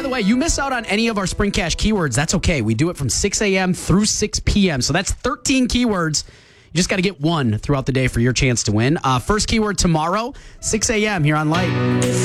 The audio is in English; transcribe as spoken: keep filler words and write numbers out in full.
the way, you miss out on any of our Sprint Cash keywords, that's okay. We do it from six a.m. through six p.m. So that's thirteen keywords. You just got to get one throughout the day for your chance to win. Uh, first keyword tomorrow, six a.m. here on Light.